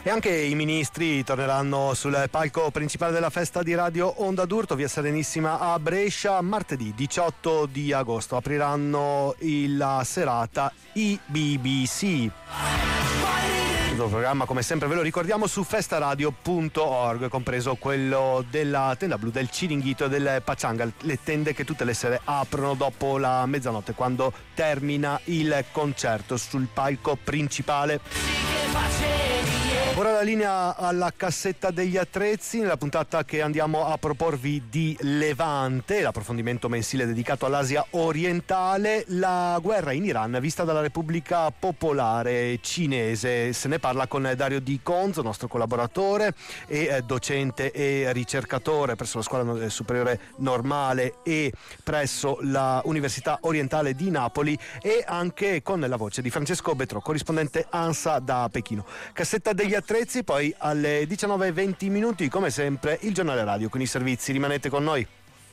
E anche i ministri torneranno sul palco principale della festa di Radio Onda d'Urto, via Serenissima a Brescia. Martedì 18 di agosto apriranno la serata i BBC. Il programma, come sempre, ve lo ricordiamo su festaradio.org, compreso quello della tenda blu, del Ciringhito e del Pachanga, le tende che tutte le sere aprono dopo la mezzanotte, quando termina il concerto sul palco principale. Ora la linea alla cassetta degli attrezzi, nella puntata che andiamo a proporvi di Levante, l'approfondimento mensile dedicato all'Asia orientale, la guerra in Iran vista dalla Repubblica Popolare Cinese. Se ne parla con Dario Di Conzo, nostro collaboratore e docente e ricercatore presso la Scuola Superiore Normale e presso la Università Orientale di Napoli, e anche con la voce di Francesco Betrò, corrispondente ANSA da Pechino. Cassetta degli attrezzi, poi alle 19:20 come sempre il giornale radio con i servizi. Rimanete con noi.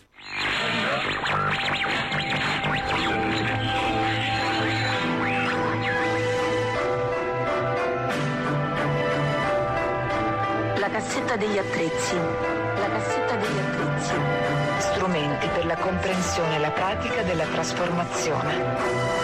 La cassetta degli attrezzi. La cassetta degli attrezzi. Strumenti per la comprensione e la pratica della trasformazione.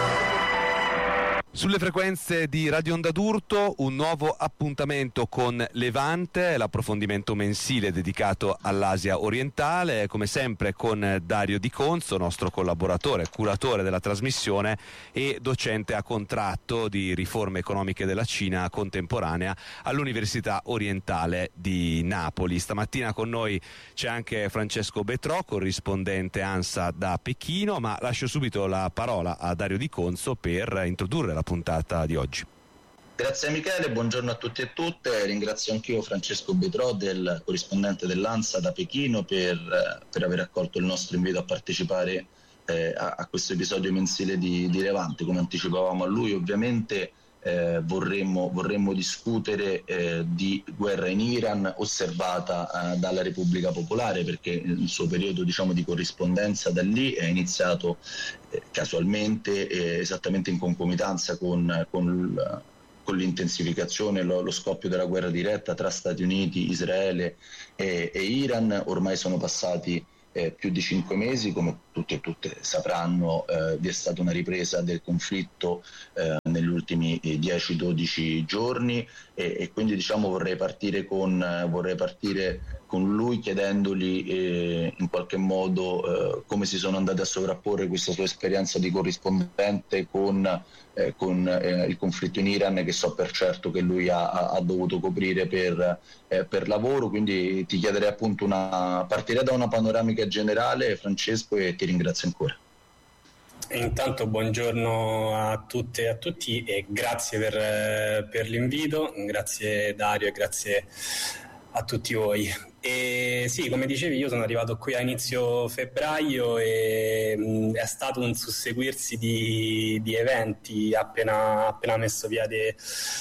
Sulle frequenze di Radio Onda d'Urto un nuovo appuntamento con Levante, l'approfondimento mensile dedicato all'Asia orientale, come sempre con Dario Di Conzo, nostro collaboratore, curatore della trasmissione e docente a contratto di riforme economiche della Cina contemporanea all'Università Orientale di Napoli. Stamattina con noi c'è anche Francesco Betrò, corrispondente ANSA da Pechino, ma lascio subito la parola a Dario Di Conzo per introdurre la puntata di oggi. Grazie Michele, buongiorno a tutti e tutte. Ringrazio anch'io Francesco Betrò, del corrispondente dell'ANSA da Pechino, per aver accolto il nostro invito a partecipare a questo episodio mensile di Levante. Come anticipavamo a lui, ovviamente vorremmo discutere di guerra in Iran osservata dalla Repubblica Popolare, perché il suo periodo, diciamo, di corrispondenza da lì è iniziato casualmente, esattamente in concomitanza con l'intensificazione, lo scoppio della guerra diretta tra Stati Uniti, Israele e Iran. Ormai sono passati più di 5 mesi, come tutti e tutte sapranno. Vi è stata una ripresa del conflitto negli ultimi 10-12 giorni e quindi, diciamo, vorrei partire con lui, chiedendogli in qualche modo come si sono andate a sovrapporre questa sua esperienza di corrispondente con il conflitto in Iran, che so per certo che lui ha dovuto coprire per lavoro. Quindi ti chiederei appunto partirei da una panoramica generale, Francesco, e ti ringrazio ancora. Intanto buongiorno a tutte e a tutti e grazie per l'invito, grazie Dario e grazie a tutti voi. E sì, come dicevi, io sono arrivato qui a inizio febbraio e è stato un susseguirsi di eventi appena messo piede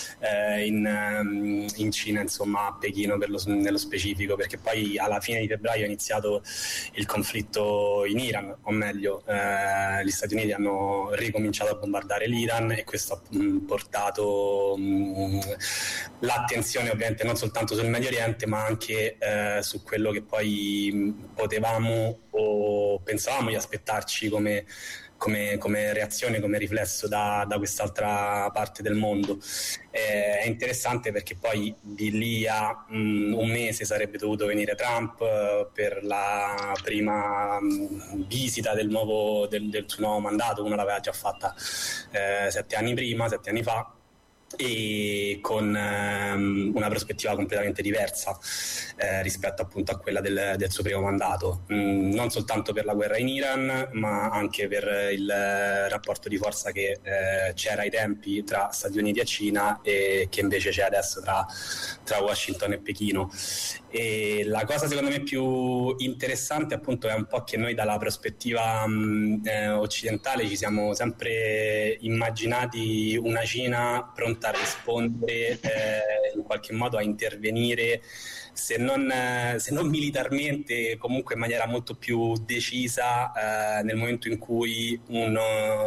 in Cina, insomma a Pechino nello specifico, perché poi alla fine di febbraio è iniziato il conflitto in Iran, o meglio gli Stati Uniti hanno ricominciato a bombardare l'Iran e questo ha portato l'attenzione ovviamente non soltanto sul Medio Oriente ma anche su quello che poi potevamo o pensavamo di aspettarci come reazione, come riflesso da quest'altra parte del mondo. È interessante perché poi di lì a un mese sarebbe dovuto venire Trump per la prima visita del suo nuovo mandato. Uno l'aveva già fatta 7 anni fa, e con una prospettiva completamente diversa rispetto appunto a quella del suo primo mandato, non soltanto per la guerra in Iran ma anche per il rapporto di forza che c'era ai tempi tra Stati Uniti e Cina e che invece c'è adesso tra Washington e Pechino. E la cosa secondo me più interessante appunto è un po' che noi dalla prospettiva occidentale ci siamo sempre immaginati una Cina pronta a rispondere, in qualche modo a intervenire, se non militarmente, comunque in maniera molto più decisa nel momento in cui un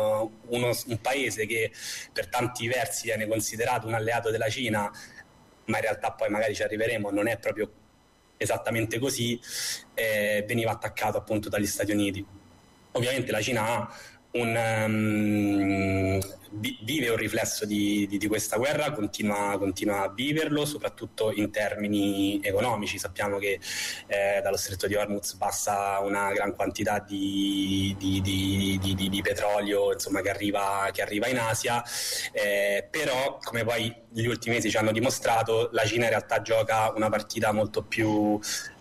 paese che per tanti versi viene considerato un alleato della Cina ma in realtà poi magari ci arriveremo, non è proprio esattamente così, veniva attaccato appunto dagli Stati Uniti. Ovviamente la Cina ha vive un riflesso di questa guerra, continua a viverlo, soprattutto in termini economici. Sappiamo che dallo Stretto di Hormuz passa una gran quantità di petrolio, insomma, che arriva in Asia, però come poi gli ultimi mesi ci hanno dimostrato, la Cina in realtà gioca una partita molto più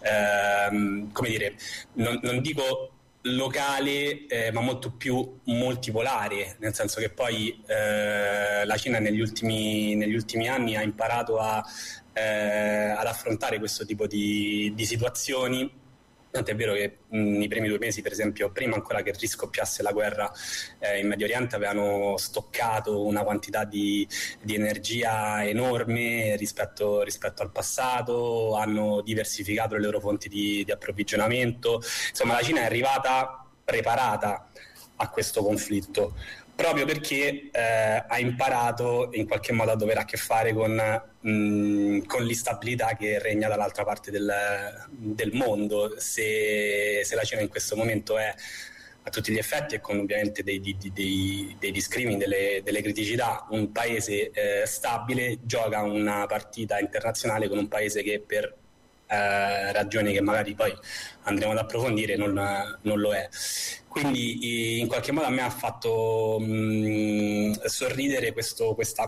come dire, non dico locale, ma molto più multipolare, nel senso che poi la Cina negli ultimi anni ha imparato ad affrontare questo tipo di situazioni. Tant'è vero che nei primi 2 mesi, per esempio, prima ancora che riscoppiasse la guerra in Medio Oriente, avevano stoccato una quantità di energia enorme rispetto al passato, hanno diversificato le loro fonti di approvvigionamento. Insomma, la Cina è arrivata preparata a questo conflitto, proprio perché ha imparato in qualche modo a dover a che fare con l'instabilità che regna dall'altra parte del mondo. Se la Cina in questo momento è a tutti gli effetti, e con ovviamente dei discrimini, delle criticità, un paese stabile, gioca una partita internazionale con un paese che per ragioni che magari poi andremo ad approfondire non lo è. Quindi in qualche modo a me ha fatto sorridere questa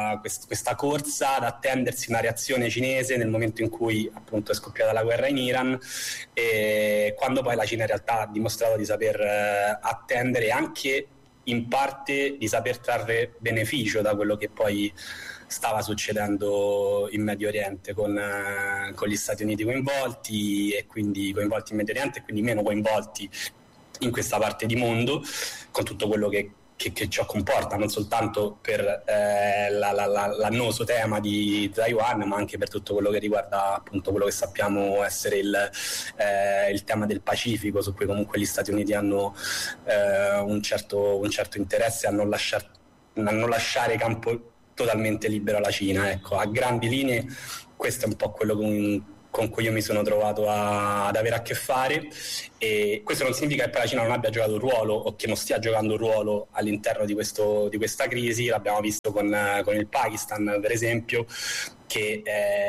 corsa ad attendersi una reazione cinese nel momento in cui appunto è scoppiata la guerra in Iran, e quando poi la Cina in realtà ha dimostrato di saper attendere, anche in parte di saper trarre beneficio da quello che poi stava succedendo in Medio Oriente, con gli Stati Uniti coinvolti, e quindi coinvolti in Medio Oriente e quindi meno coinvolti in questa parte di mondo, con tutto quello che ciò comporta, non soltanto per l'annoso tema di Taiwan, ma anche per tutto quello che riguarda appunto quello che sappiamo essere il tema del Pacifico, su cui comunque gli Stati Uniti hanno un certo interesse a non lasciare campo totalmente libero alla Cina. Ecco, a grandi linee questo è un po' quello con cui io mi sono trovato ad avere a che fare, e questo non significa che poi la Cina non abbia giocato un ruolo o che non stia giocando un ruolo all'interno di questa crisi. L'abbiamo visto con il Pakistan, per esempio, che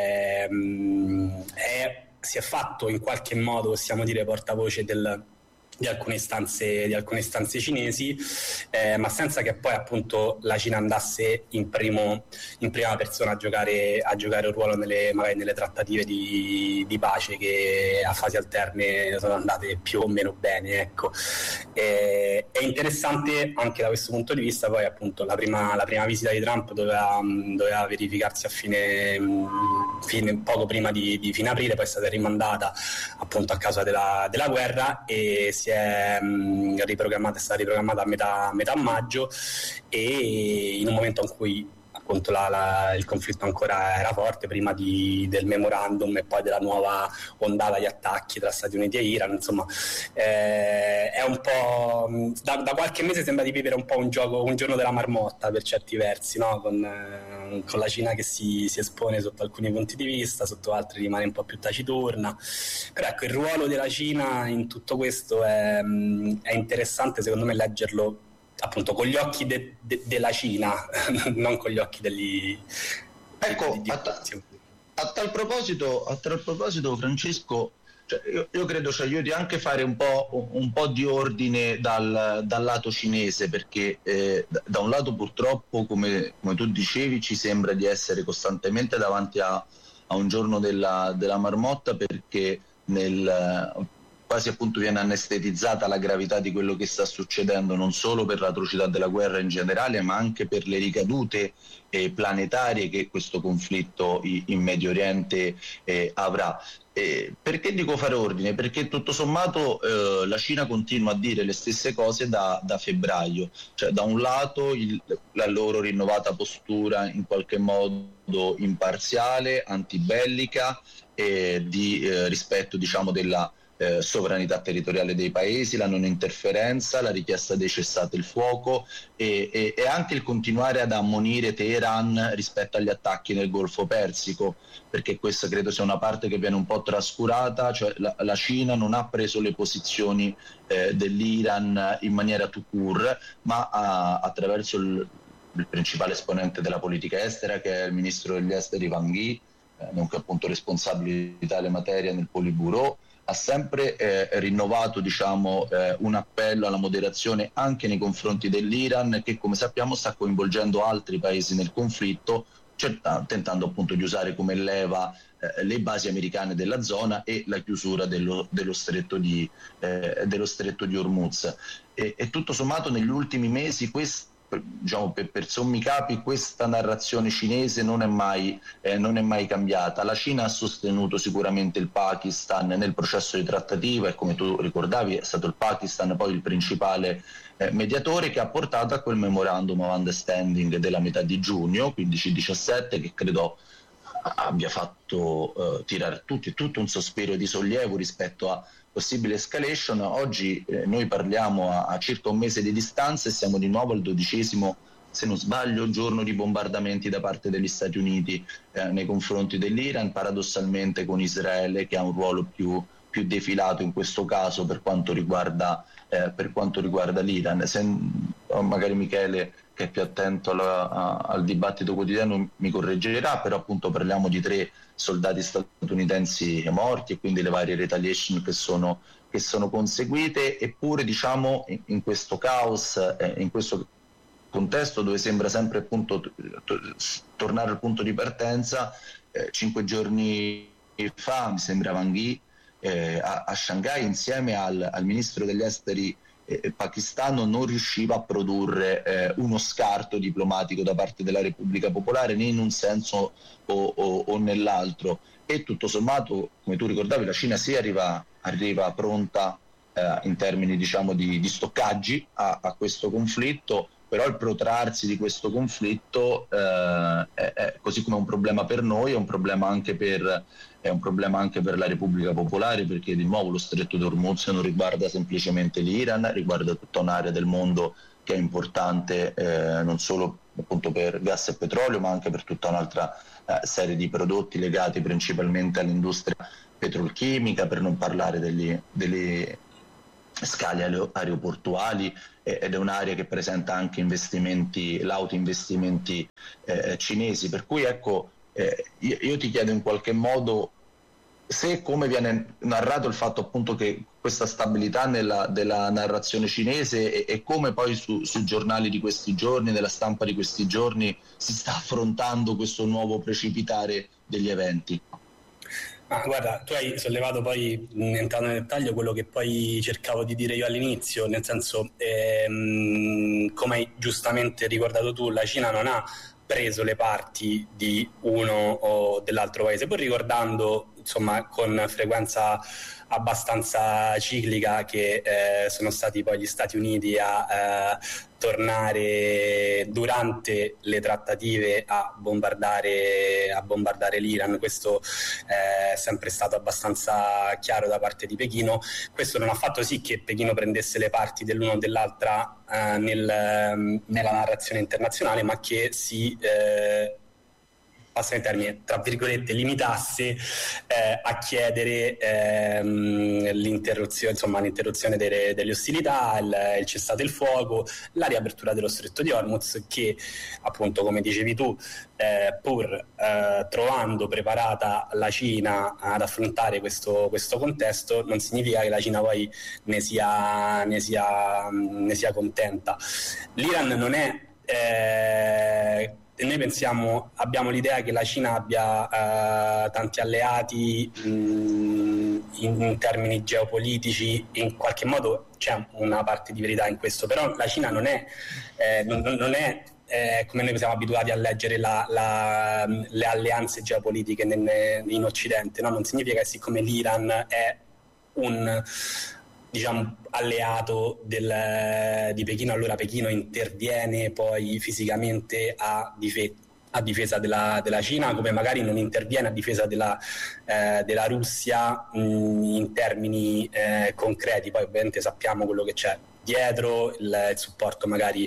si è fatto in qualche modo, possiamo dire, portavoce di alcune istanze cinesi, ma senza che poi appunto la Cina andasse in prima persona a giocare un ruolo magari nelle trattative di pace, che a fasi alterne sono andate più o meno bene, ecco. È interessante anche da questo punto di vista. Poi appunto la prima visita di Trump doveva verificarsi a fine poco prima di fine aprile, poi è stata rimandata appunto a causa della guerra, e è stata riprogrammata a metà maggio, e in un momento in cui appunto il conflitto ancora era forte, prima del memorandum e poi della nuova ondata di attacchi tra Stati Uniti e Iran. Insomma, è un po' da qualche mese sembra di vivere un po' un giorno della marmotta per certi versi, no? Con la Cina che si espone sotto alcuni punti di vista, sotto altri rimane un po' più taciturna. Però ecco, il ruolo della Cina in tutto questo è interessante, secondo me, leggerlo appunto con gli occhi della Cina, non con gli occhi degli... Ecco, a tal proposito, Francesco, cioè, io credo ci aiuti anche fare un po' di ordine dal lato cinese, perché da un lato purtroppo, come tu dicevi, ci sembra di essere costantemente davanti a un giorno della marmotta, perché quasi appunto viene anestetizzata la gravità di quello che sta succedendo, non solo per l'atrocità della guerra in generale, ma anche per le ricadute planetarie che questo conflitto in Medio Oriente avrà. Perché dico fare ordine? Perché tutto sommato la Cina continua a dire le stesse cose da febbraio, cioè da un lato la loro rinnovata postura in qualche modo imparziale, antibellica, di rispetto, diciamo, sovranità territoriale dei paesi, la non interferenza, la richiesta dei cessate il fuoco e anche il continuare ad ammonire Teheran rispetto agli attacchi nel Golfo Persico, perché questa credo sia una parte che viene un po' trascurata, cioè la Cina non ha preso le posizioni dell'Iran in maniera tout court, ma attraverso il principale esponente della politica estera, che è il ministro degli esteri Wang Yi, nonché appunto responsabile di tale materia nel Politburo, ha sempre rinnovato un appello alla moderazione anche nei confronti dell'Iran, che come sappiamo sta coinvolgendo altri paesi nel conflitto, tentando appunto di usare come leva le basi americane della zona e la chiusura dello stretto di Hormuz. E tutto sommato negli ultimi mesi per sommi capi questa narrazione cinese non è mai cambiata. La Cina ha sostenuto sicuramente il Pakistan nel processo di trattativa e, come tu ricordavi, è stato il Pakistan poi il principale mediatore, che ha portato a quel memorandum of understanding della metà di giugno 15-17, che credo abbia fatto tirare tutto un sospiro di sollievo rispetto a possibile escalation. Oggi noi parliamo a circa un mese di distanza e siamo di nuovo al 12°, se non sbaglio, giorno di bombardamenti da parte degli Stati Uniti nei confronti dell'Iran, paradossalmente con Israele che ha un ruolo più defilato in questo caso per quanto riguarda l'Iran. Magari Michele, che è più attento al dibattito quotidiano, mi correggerà, però appunto parliamo di 3 soldati statunitensi morti e quindi le varie retaliation che sono conseguite, eppure in questo caos, in questo contesto dove sembra sempre appunto tornare al punto di partenza, 5 giorni fa mi sembra Wang Yi a Shanghai insieme al ministro degli esteri pakistano non riusciva a produrre uno scarto diplomatico da parte della Repubblica Popolare, né in un senso o nell'altro, e tutto sommato, come tu ricordavi, la Cina sì arriva pronta in termini di stoccaggi a questo conflitto, però il protrarsi di questo conflitto è così come un problema per noi, è un problema anche per la Repubblica Popolare, perché di nuovo lo stretto di Hormuz non riguarda semplicemente l'Iran, riguarda tutta un'area del mondo che è importante non solo appunto per gas e petrolio, ma anche per tutta un'altra serie di prodotti legati principalmente all'industria petrolchimica, per non parlare delle scale aeroportuali, ed è un'area che presenta anche lauti investimenti cinesi, per cui ecco, io ti chiedo in qualche modo se, come viene narrato il fatto appunto che questa stabilità della narrazione cinese e come poi sui giornali di questi giorni, nella stampa di questi giorni, si sta affrontando questo nuovo precipitare degli eventi. Guarda, tu hai sollevato poi, entrando nel dettaglio, quello che poi cercavo di dire io all'inizio, nel senso, come hai giustamente ricordato tu, la Cina non ha preso le parti di uno o dell'altro paese, pur ricordando insomma con frequenza abbastanza ciclica che sono stati poi gli Stati Uniti a tornare durante le trattative a bombardare l'Iran. Questo è sempre stato abbastanza chiaro da parte di Pechino. Questo non ha fatto sì che Pechino prendesse le parti dell'uno o dell'altra nella narrazione internazionale, ma che si passa in termini, tra virgolette, limitasse a chiedere l'interruzione delle ostilità, il cessate il fuoco, la riapertura dello stretto di Hormuz, che appunto, come dicevi tu, pur trovando preparata la Cina ad affrontare questo contesto, non significa che la Cina poi ne sia contenta. L'Iran non è noi abbiamo l'idea che la Cina abbia tanti alleati in termini geopolitici, in qualche modo c'è una parte di verità in questo, però la Cina non è come noi siamo abituati a leggere le alleanze geopolitiche in Occidente, no? Non significa che siccome l'Iran è un alleato di Pechino, allora Pechino interviene poi fisicamente a difesa della Cina, come magari non interviene a difesa della Russia in termini concreti. Poi ovviamente sappiamo quello che c'è dietro, il supporto magari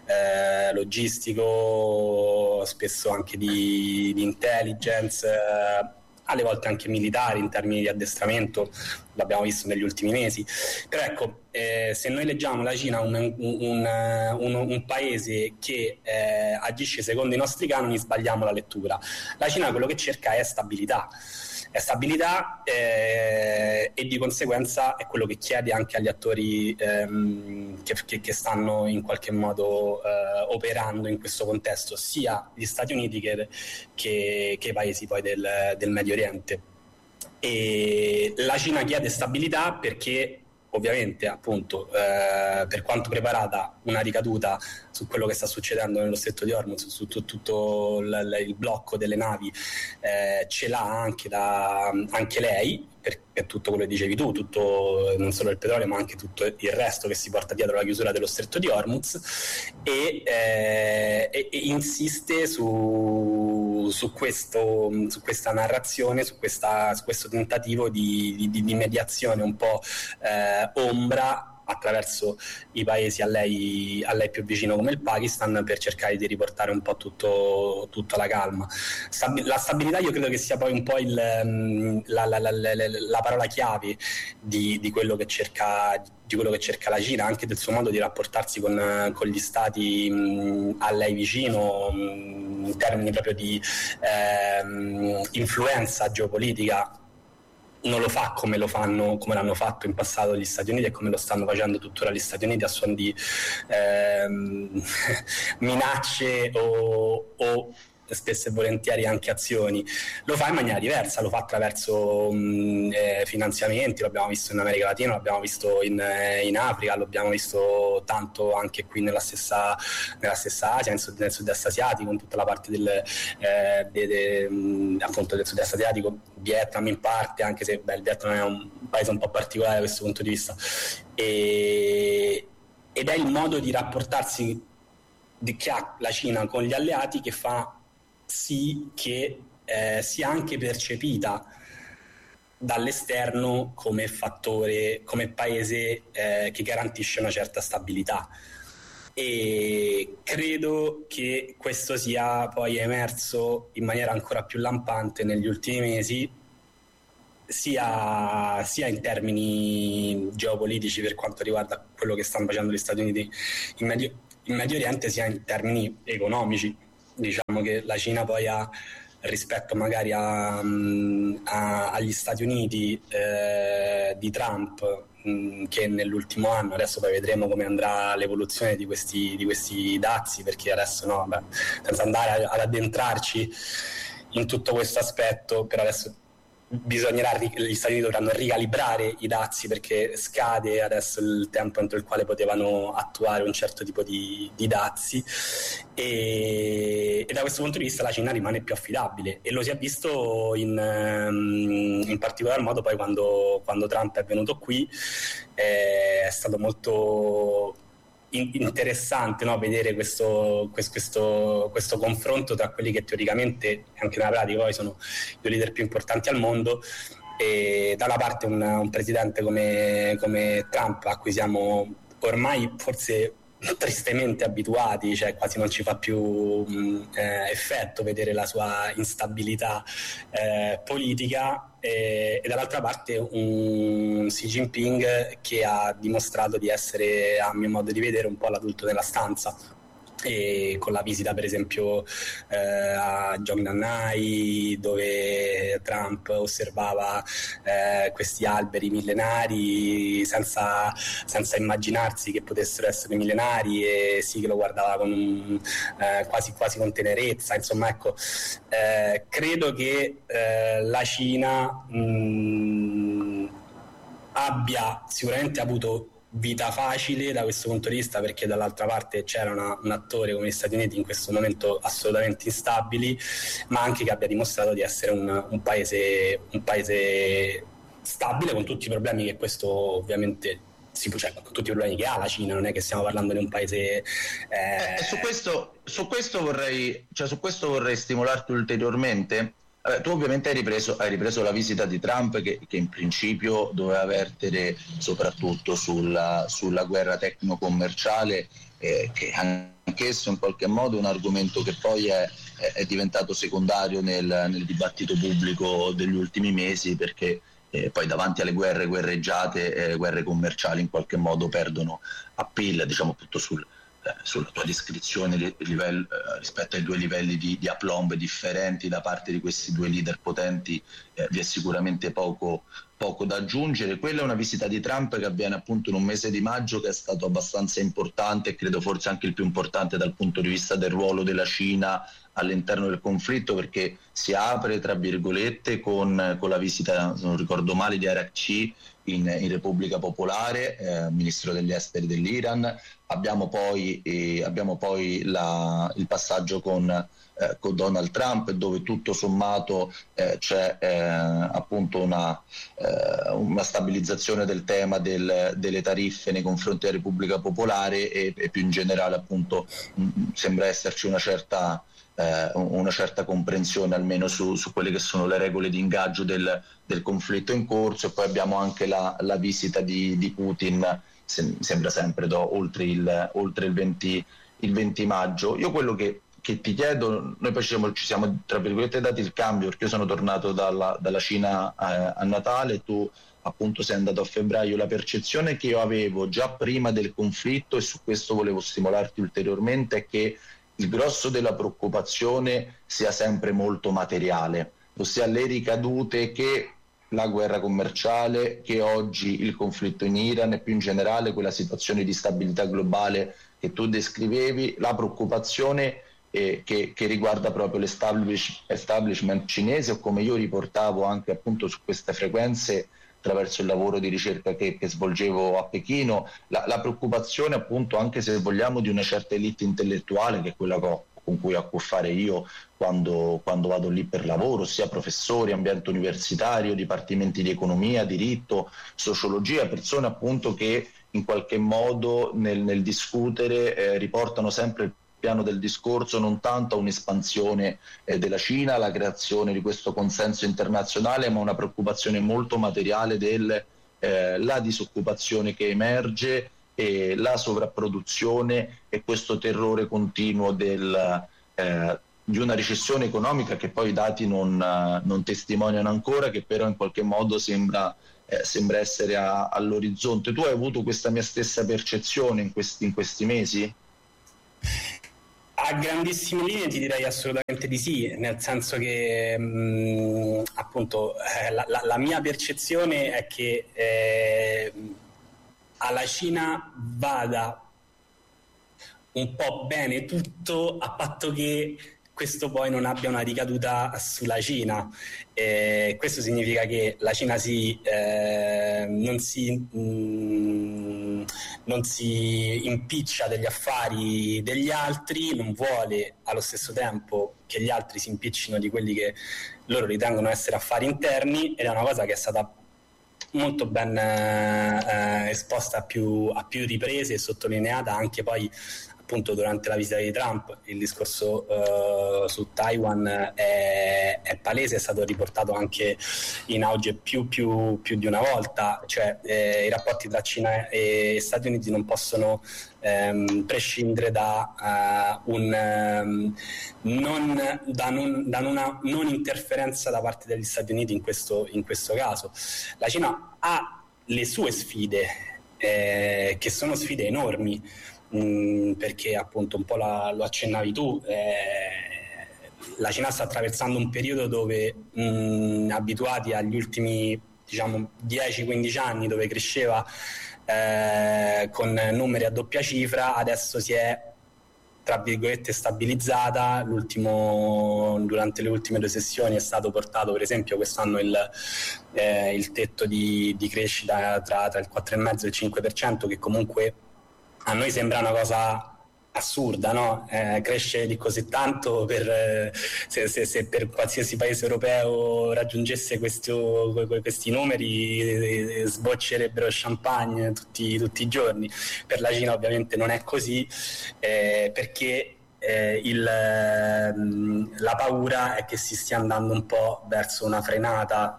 logistico, spesso anche di intelligence, alle volte anche militari in termini di addestramento, l'abbiamo visto negli ultimi mesi. Però ecco, se noi leggiamo la Cina un paese che agisce secondo i nostri canoni, sbagliamo la lettura. La Cina quello che cerca è stabilità e di conseguenza è quello che chiede anche agli attori che stanno in qualche modo operando in questo contesto, sia gli Stati Uniti che i paesi poi del Medio Oriente. E la Cina chiede stabilità perché ovviamente appunto per quanto preparata una ricaduta su quello che sta succedendo nello Stretto di Hormuz, su tutto il blocco delle navi, ce l'ha anche lei per tutto quello che dicevi tu, tutto, non solo il petrolio ma anche tutto il resto che si porta dietro la chiusura dello Stretto di Hormuz, e insiste su questa narrazione, su questo tentativo di mediazione un po' ombra attraverso i paesi a lei più vicino come il Pakistan, per cercare di riportare un po' tutto alla calma. La stabilità io credo che sia poi un po' la parola chiave di quello che cerca la Cina, anche del suo modo di rapportarsi con gli stati a lei vicino, in termini proprio di influenza geopolitica. Non lo fa come l'hanno fatto in passato gli Stati Uniti e come lo stanno facendo tuttora gli Stati Uniti, a suon di minacce o spesso e volentieri anche azioni. Lo fa in maniera diversa, lo fa attraverso finanziamenti, lo abbiamo visto in America Latina, lo abbiamo visto in Africa, lo abbiamo visto tanto anche qui nella stessa Asia, nel sud-est asiatico, in tutta la parte appunto del sud-est asiatico, Vietnam in parte, anche se il Vietnam è un paese un po' particolare da questo punto di vista, ed è il modo di rapportarsi che ha la Cina con gli alleati che fa sì che sia anche percepita dall'esterno come fattore, come paese che garantisce una certa stabilità. E credo che questo sia poi emerso in maniera ancora più lampante negli ultimi mesi, sia in termini geopolitici per quanto riguarda quello che stanno facendo gli Stati Uniti in Medio Oriente, sia in termini economici. Diciamo che la Cina poi ha, rispetto magari agli Stati Uniti di Trump, che nell'ultimo anno, adesso poi vedremo come andrà l'evoluzione di questi dazi, perché adesso senza andare ad addentrarci in tutto questo aspetto, per adesso gli Stati Uniti dovranno ricalibrare i dazi, perché scade adesso il tempo entro il quale potevano attuare un certo tipo di dazi, e da questo punto di vista la Cina rimane più affidabile, e lo si è visto in particolar modo poi quando Trump è venuto qui. È stato molto interessante, no, vedere questo confronto tra quelli che teoricamente anche nella pratica poi sono i due leader più importanti al mondo, e da una parte un presidente come Trump, a cui siamo ormai forse tristemente abituati, cioè quasi non ci fa più effetto vedere la sua instabilità politica, e dall'altra parte un Xi Jinping che ha dimostrato di essere, a mio modo di vedere, un po' l'adulto nella stanza, e con la visita per esempio a Gyeongnam, dove Trump osservava questi alberi millenari senza immaginarsi che potessero essere millenari, e sì che lo guardava con quasi con tenerezza. Insomma, ecco, credo che la Cina abbia sicuramente avuto vita facile da questo punto di vista, perché dall'altra parte c'era un attore come gli Stati Uniti in questo momento assolutamente instabili, ma anche che abbia dimostrato di essere un paese stabile, con tutti i problemi che questo ovviamente cioè, con tutti i problemi che ha la Cina, non è che stiamo parlando di un paese su questo vorrei stimolarti ulteriormente. Tu ovviamente hai ripreso la visita di Trump che in principio doveva vertere soprattutto sulla guerra tecno-commerciale, che anch'esso in qualche modo è un argomento che poi è diventato secondario nel dibattito pubblico degli ultimi mesi, perché poi davanti alle guerreggiate, guerre commerciali in qualche modo perdono appeal, diciamo appunto sulla tua descrizione rispetto ai due livelli di aplomb differenti da parte di questi due leader potenti, vi è sicuramente poco da aggiungere. Quella è una visita di Trump che avviene appunto in un mese di maggio che è stato abbastanza importante e credo forse anche il più importante dal punto di vista del ruolo della Cina all'interno del conflitto, perché si apre tra virgolette con la visita, se non ricordo male, di Arakci in Repubblica Popolare, ministro degli esteri dell'Iran. Abbiamo poi il passaggio con Donald Trump, dove tutto sommato c'è appunto una stabilizzazione del tema delle tariffe nei confronti della Repubblica Popolare e più in generale appunto sembra esserci una certa comprensione almeno su quelle che sono le regole di ingaggio del conflitto in corso. E poi abbiamo anche la visita di Putin, sembra sempre oltre il 20 maggio. Io quello che ti chiedo, noi poi ci siamo tra virgolette dati il cambio, perché io sono tornato dalla Cina a Natale, tu appunto sei andato a febbraio. La percezione che io avevo già prima del conflitto, e su questo volevo stimolarti ulteriormente, è che il grosso della preoccupazione sia sempre molto materiale, ossia le ricadute che la guerra commerciale, che oggi il conflitto in Iran e più in generale quella situazione di stabilità globale che tu descrivevi, la preoccupazione che riguarda proprio l'establishment cinese, o come io riportavo anche appunto su queste frequenze attraverso il lavoro di ricerca che svolgevo a Pechino, la preoccupazione appunto, anche se vogliamo, di una certa elite intellettuale, che è quella con cui ho a che fare io quando vado lì per lavoro, sia professori, ambiente universitario, dipartimenti di economia, diritto, sociologia, persone appunto che in qualche modo nel discutere riportano sempre il piano del discorso non tanto a un'espansione della Cina, alla creazione di questo consenso internazionale, ma una preoccupazione molto materiale della disoccupazione che emerge, e la sovrapproduzione e questo terrore continuo di una recessione economica che poi i dati non testimoniano ancora, che però in qualche modo sembra essere all'orizzonte. Tu hai avuto questa mia stessa percezione in questi mesi? A grandissime linee ti direi assolutamente di sì, nel senso che appunto la mia percezione è che alla Cina vada un po' bene tutto, a patto che questo poi non abbia una ricaduta sulla Cina. Questo significa che la Cina non si impiccia degli affari degli altri, non vuole allo stesso tempo che gli altri si impiccino di quelli che loro ritengono essere affari interni, ed è una cosa che è stata molto ben esposta a più riprese e sottolineata anche poi appunto durante la visita di Trump. Il discorso su Taiwan è palese, è stato riportato anche in auge più di una volta, cioè i rapporti tra Cina e Stati Uniti non possono prescindere da una non interferenza da parte degli Stati Uniti in questo caso. La Cina ha le sue sfide, che sono sfide enormi, perché appunto un po' lo accennavi tu, la Cina sta attraversando un periodo dove abituati agli ultimi 10-15 anni, dove cresceva con numeri a doppia cifra, adesso si è tra virgolette stabilizzata. Durante le ultime 2 sessioni è stato portato per esempio quest'anno il tetto di crescita tra il 4,5 e il 5%, che comunque a noi sembra una cosa assurda, no? Cresce di così tanto se per qualsiasi paese europeo raggiungesse questi numeri sboccerebbero champagne tutti i giorni. Per la Cina ovviamente non è così, perché la paura è che si stia andando un po' verso una frenata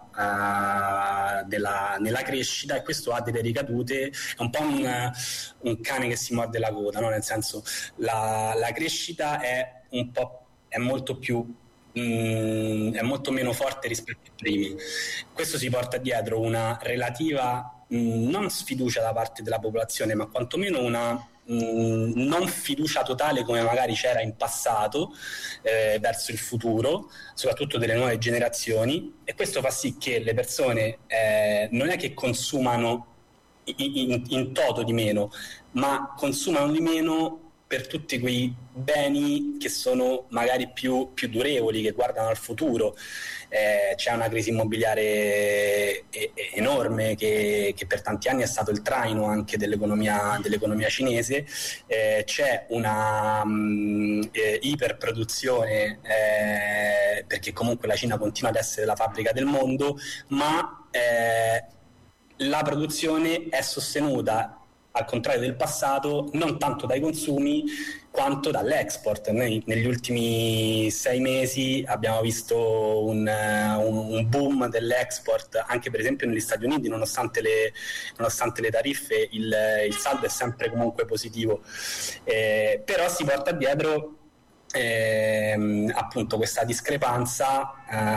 nella crescita, e questo ha delle ricadute. È un po' un cane che si morde la coda, no? Nel senso, la crescita è molto meno forte rispetto ai primi. Questo si porta dietro una relativa non sfiducia da parte della popolazione, ma quantomeno una non fiducia totale, come magari c'era in passato, verso il futuro, soprattutto delle nuove generazioni, e questo fa sì che le persone non è che consumano in toto di meno, ma consumano di meno per tutti quei beni che sono magari più durevoli, che guardano al futuro. C'è una crisi immobiliare enorme che per tanti anni è stato il traino anche dell'economia cinese. C'è una iperproduzione, perché comunque la Cina continua ad essere la fabbrica del mondo, ma la produzione è sostenuta, al contrario del passato, non tanto dai consumi quanto dall'export. Noi negli ultimi 6 mesi abbiamo visto un boom dell'export, anche per esempio negli Stati Uniti, nonostante le tariffe il saldo è sempre comunque positivo, però si porta dietro appunto questa discrepanza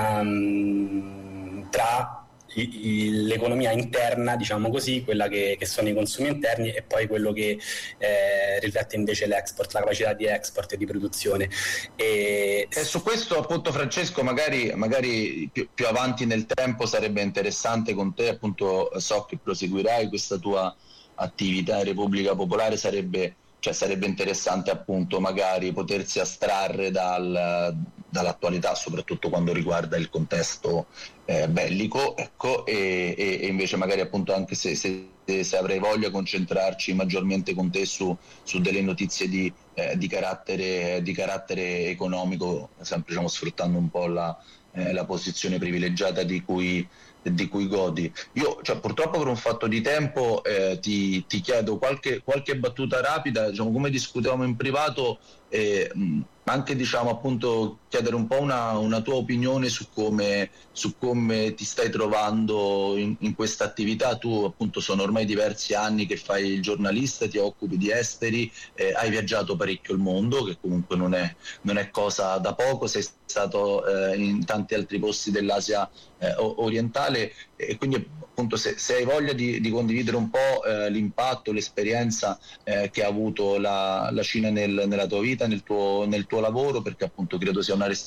tra l'economia interna, diciamo così, quella che sono i consumi interni, e poi quello che riflette invece l'export, la capacità di export e di produzione. E su questo appunto, Francesco, magari più avanti nel tempo sarebbe interessante con te, appunto so che proseguirai questa tua attività in Repubblica Popolare, sarebbe interessante appunto magari potersi astrarre dall'attualità, soprattutto quando riguarda il contesto bellico, ecco, e invece magari appunto anche se avrei voglia concentrarci maggiormente con te su delle notizie di carattere economico, sempre sfruttando un po' la posizione privilegiata di cui godi. Io purtroppo per un fatto di tempo ti chiedo qualche battuta rapida, come discutevamo in privato, anche appunto chiedere un po' una tua opinione su come ti stai trovando in questa attività. Tu appunto sono ormai diversi anni che fai il giornalista, ti occupi di esteri, hai viaggiato parecchio il mondo, che comunque non è cosa da poco, sei stato in tanti altri posti dell'Asia orientale, e quindi appunto se hai voglia di condividere un po' l'impatto, l'esperienza che ha avuto la Cina nella tua vita, nel tuo lavoro, perché appunto credo sia una